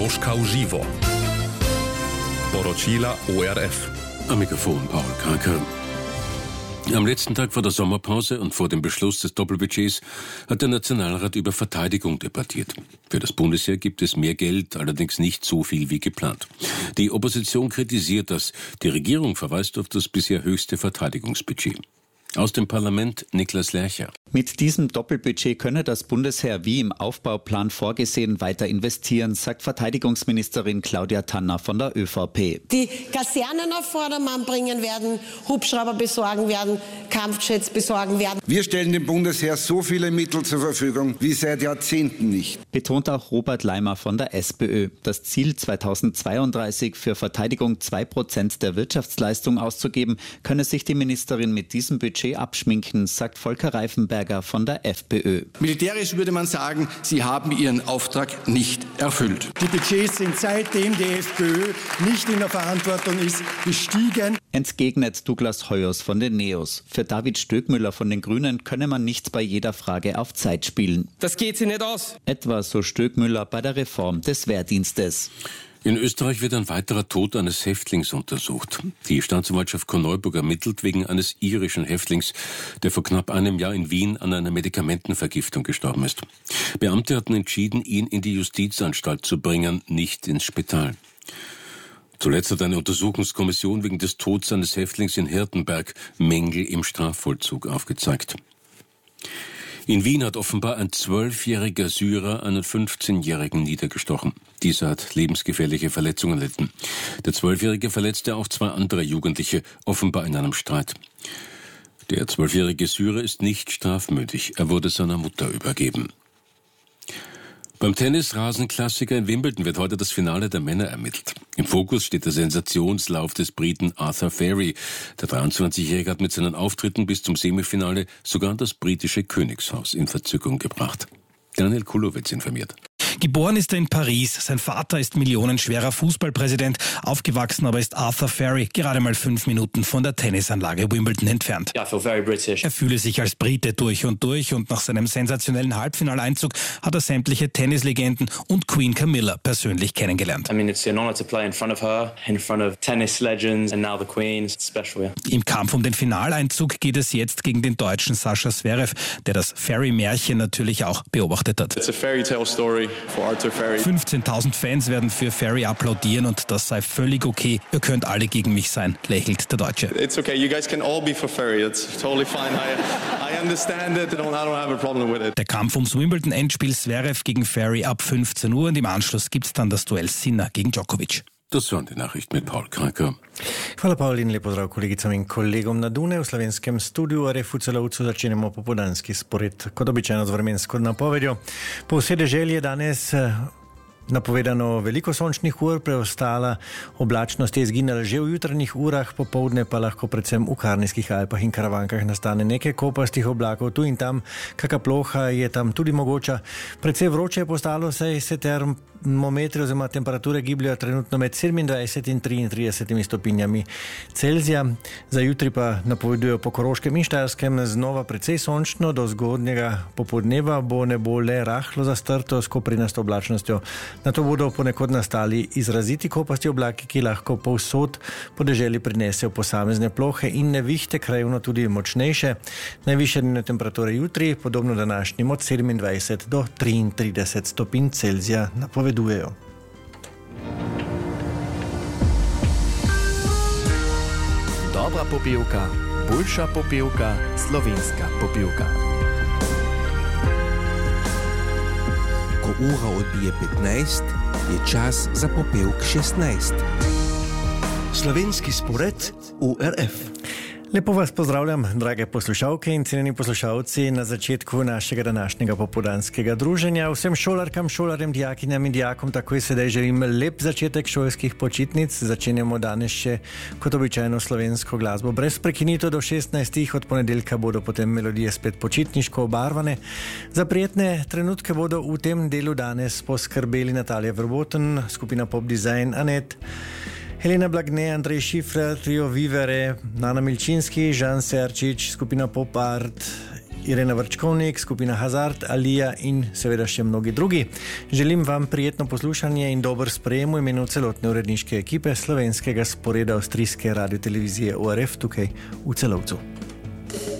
Moskau živo. Poročila ORF. Am Mikrofon Paul Kranker. Am letzten Tag vor der Sommerpause und vor dem Beschluss des Doppelbudgets hat der Nationalrat über Verteidigung debattiert. Für das Bundesheer gibt es mehr Geld, allerdings nicht so viel wie geplant. Die Opposition kritisiert das. Die Regierung verweist auf das bisher höchste Verteidigungsbudget. Aus dem Parlament Niklas Lercher. Mit diesem Doppelbudget könne das Bundesheer wie im Aufbauplan vorgesehen weiter investieren, sagt Verteidigungsministerin Claudia Tanner von der ÖVP. Die Kasernen auf Vordermann bringen werden, Hubschrauber besorgen werden, Kampfjets besorgen werden. Wir stellen dem Bundesheer so viele Mittel zur Verfügung wie seit Jahrzehnten nicht. Betont auch Robert Leimer von der SPÖ. Das Ziel 2032 für Verteidigung 2% der Wirtschaftsleistung auszugeben, könne sich die Ministerin mit diesem Budget abschminken, sagt Volker Reifenberger von der FPÖ. Militärisch würde man sagen, sie haben ihren Auftrag nicht erfüllt. Die Budgets sind seitdem die FPÖ nicht in der Verantwortung ist, gestiegen. Entgegnet Douglas Heuers von den NEOS. Für David Stöckmüller von den Grünen könne man nicht bei jeder Frage auf Zeit spielen. Das geht sich nicht aus. Etwa so Stöckmüller bei der Reform des Wehrdienstes. In Österreich wird ein weiterer Tod eines Häftlings untersucht. Die Staatsanwaltschaft Korneuburg ermittelt wegen eines irischen Häftlings, der vor knapp einem Jahr in Wien an einer Medikamentenvergiftung gestorben ist. Beamte hatten entschieden, ihn in die Justizanstalt zu bringen, nicht ins Spital. Zuletzt hat eine Untersuchungskommission wegen des Todes eines Häftlings in Hirtenberg Mängel im Strafvollzug aufgezeigt. In Wien hat offenbar ein 12-jähriger Syrer einen 15-jährigen niedergestochen. Dieser hat lebensgefährliche Verletzungen erlitten. Der 12-jährige verletzte auch 2 andere Jugendliche, offenbar in einem Streit. Der 12-jährige Syrer ist nicht strafmündig. Er wurde seiner Mutter übergeben. Beim Tennis-Rasenklassiker in Wimbledon wird heute das Finale der Männer ermittelt. Im Fokus steht der Sensationslauf des Briten Arthur Feri. Der 23-Jährige hat mit seinen Auftritten bis zum Semifinale sogar das britische Königshaus in Verzückung gebracht. Daniel Kulowitz informiert. Geboren ist er in Paris. Sein Vater ist millionenschwerer Fußballpräsident. Aufgewachsen aber ist Arthur Feri gerade mal 5 Minuten von der Tennisanlage Wimbledon entfernt. I feel very British. Er fühle sich als Brite durch und nach seinem sensationellen Halbfinaleinzug hat er sämtliche Tennislegenden und Queen Camilla persönlich kennengelernt. I mean, it's an honor to play in front of her, in front of tennis legends and now the Queen. It's special, yeah. Im Kampf um den Finaleinzug geht es jetzt gegen den Deutschen Sascha Zverev, der das Feri-Märchen natürlich auch beobachtet hat. It's a fairy tale story. 15.000 Fans werden für Feri applaudieren und das sei völlig okay. Ihr könnt alle gegen mich sein, lächelt der Deutsche. It's okay, you guys can all be for Feri. It's totally fine. I understand it. I don't have a problem with it. Der Kampf ums Wimbledon-Endspiel Zverev gegen Feri ab 15 Uhr und im Anschluss gibt's dann das Duell Sinner gegen Djokovic. Das waren die Nachrichten mit Paul Kranker. Hvala Paul in lep pozdrav kolegicam in kolegom na Dune. V slovenskem studiu RFU Celovcu začenjamo popoldanski spored, kot običajno z vremensko napovedjo. Po vsej deželi je danes napovedano veliko sončnih ur, preostala oblačnost je izginila že v jutranjih urah, popoldne pa lahko predvsem v Karnijskih Alpah in Karavankah nastane nekaj kopastih oblakov, tu in tam, kakšna ploha je tam tudi mogoča. Predvsej vroče je postalo, saj se termometri oziroma temperature gibljajo trenutno med 27 in 33 stopinjami Celzija. Za jutri pa napovedujejo po Koroškem in Štajerskem znova precej sončno, do zgodnjega popoldneva bo nebo le rahlo zastrto s koprinasto oblačnostjo. Nato bodo ponekod nastali izraziti kopasti oblaki, ki lahko povsod po deželi prinesejo posamezne plohe in nevihte, krajevno tudi močnejše. Najvišje dnevne temperature jutri, podobno današnjim, od 27 do 33 stopinj Celzija napovedujejo. Dobra popevka, boljša popevka, slovenska popevka. Ko ura odbije 15, je čas za popevk 16. Slovenski spored ORF. Lepo vas pozdravljam, drage poslušalke in cenjeni poslušalci, na začetku našega današnjega popoldanskega druženja. Vsem šolarkam, šolarjem, dijakinjam in dijakom takoj sedaj želim lep začetek šolskih počitnic. Začenjamo danes še kot običajno slovensko glasbo brez prekinitev do 16. Od ponedeljka bodo potem melodije spet počitniško obarvane. Za prijetne trenutke bodo v tem delu danes poskrbeli Natalija Verboten, skupina Pop Design, Anet, Helena Blagne, Andrej Šifrer, Trio Vivere, Nana Milčinski, Žan Serčič, skupina Pop Art Irena Vrčkovnik, skupina Hazard, Alija in seveda še mnogi drugi. Želim vam prijetno poslušanje in dober sprejem v imenu celotne uredniške ekipe slovenskega sporeda avstrijske radiotelevizije ORF tukaj v Celovcu.